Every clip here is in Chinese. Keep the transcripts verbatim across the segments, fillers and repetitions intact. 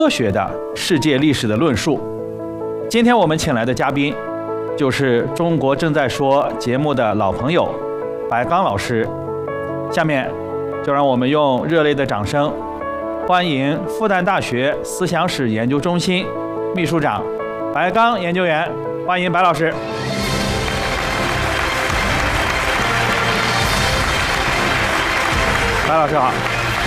科学的世界历史的论述。今天我们请来的嘉宾，就是中国正在说节目的老朋友白刚老师。下面就让我们用热烈的掌声，欢迎复旦大学思想史研究中心秘书长白刚研究员，欢迎白老师。白老师好。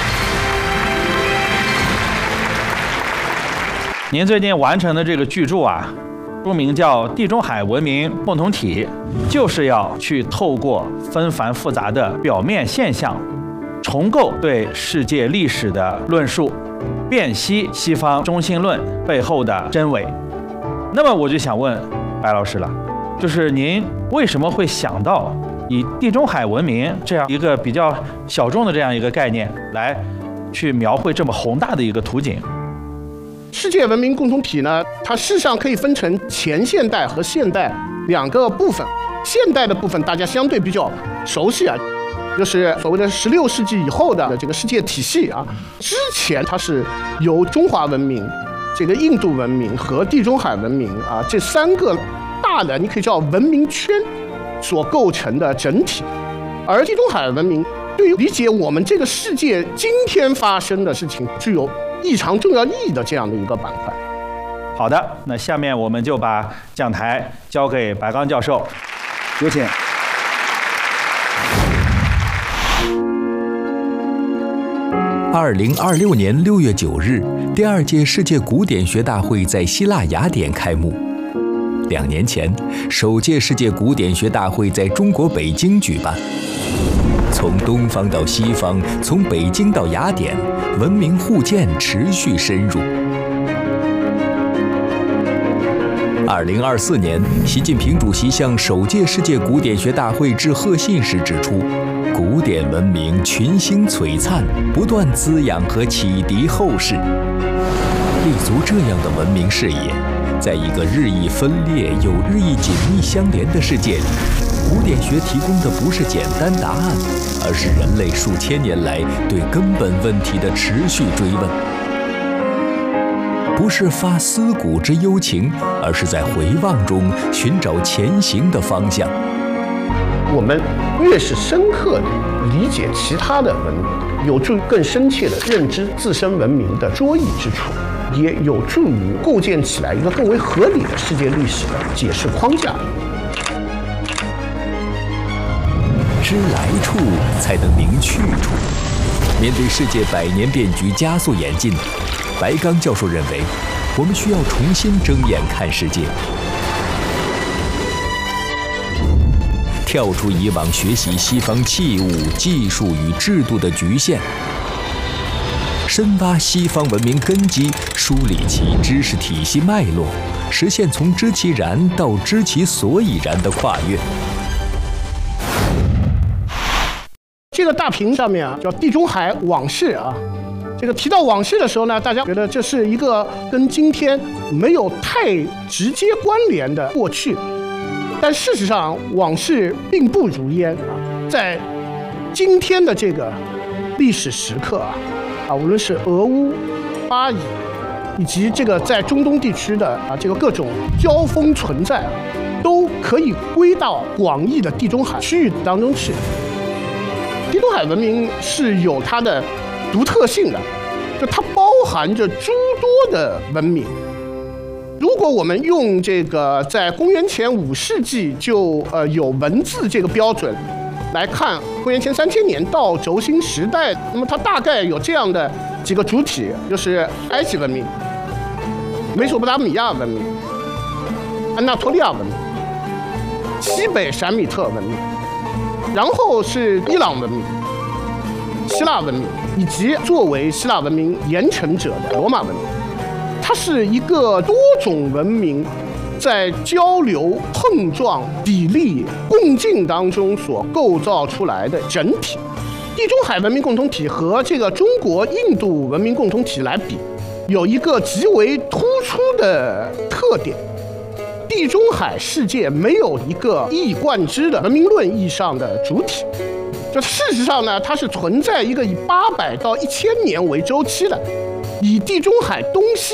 您最近完成的这个巨著啊，书名叫《地中海文明共同体》，就是要去透过纷繁复杂的表面现象，重构对世界历史的论述，辨析西方中心论背后的真伪。那么我就想问白老师了，就是您为什么会想到以地中海文明这样一个比较小众的这样一个概念来去描绘这么宏大的一个图景？ 世界文明共同体呢，它事实上可以分成前现代和现代两个部分。现代的部分大家相对比较熟悉啊，就是所谓的十六世纪以后的这个世界体系啊。之前它是由中华文明、这个印度文明和地中海文明啊这三个大的你可以叫文明圈所构成的整体，而地中海文明对于理解我们这个世界今天发生的事情具有异常重要意义的这样的一个板块。 好的，那下面我们就把讲台交给白刚教授，有请。 二零二六年六月九日，第二届世界古典学大会在希腊雅典开幕。两年前，首届世界古典学大会在中国北京举办。从东方到西方，从北京到雅典，文明互鉴持续深入。二零二四年，习近平主席向首届世界古典学大会致贺信时指出，古典文明群星璀璨，不断滋养和启迪后世。立足这样的文明视野，在一个日益分裂又日益紧密相连的世界里，古典学提供的不是简单答案，而是人类数千年来对根本问题的持续追问。不是发思古之幽情，而是在回望中寻找前行的方向。 我们越是深刻地理解其他的文明，有助于更深切地认知自身文明的卓异之处，也有助于构建起来一个更为合理的世界历史的解释框架。 知来处，才能明去处。面对世界百年变局加速演进，白刚教授认为，我们需要重新睁眼看世界，跳出以往学习西方器物、技术与制度的局限，深挖西方文明根基，梳理其知识体系脉络，实现从知其然到知其所以然的跨越。 这个大屏上面啊，叫地中海往事啊。这个提到往事的时候呢，大家觉得这是一个跟今天没有太直接关联的过去，但事实上往事并不如烟啊。在今天的这个历史时刻啊，啊，无论是俄乌、巴以，以及这个在中东地区的啊这个各种交锋存在啊，都可以归到广义的地中海区域当中去。地中海文明是有它的独特性的，就它包含着诸多的文明。如果我们用这个在公元前五世纪就呃有文字这个标准来看，公元前三千年到轴心时代，那么它大概有这样的几个主体，就是埃及文明、美索不达米亚文明、安纳托利亚文明、西北闪米特文明，然后是伊朗文明、希腊文明，以及作为希腊文明延承者的罗马文明。它是一个多种文明在交流、碰撞、砥砺、共进当中所构造出来的整体。地中海文明共同体和这个中国、印度文明共同体来比，有一个极为突出的特点：地中海世界没有一个一以贯之的文明论意义上的主体。就事实上呢，它是存在一个以八百到一千年为周期的以地中海东西